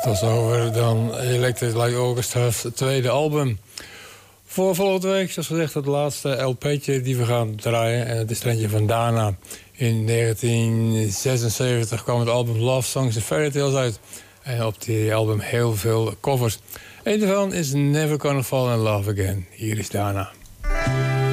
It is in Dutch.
Tot zover dan Electric Light Orchestra's tweede album. Voor volgende week, zoals gezegd, het laatste LP'tje die we gaan draaien. En het is er eentje van Dana. In 1976 kwam het album Love Songs and Fairy Tales uit. En op die album heel veel covers. Eén daarvan is Never Gonna Fall in Love Again. Hier is Dana.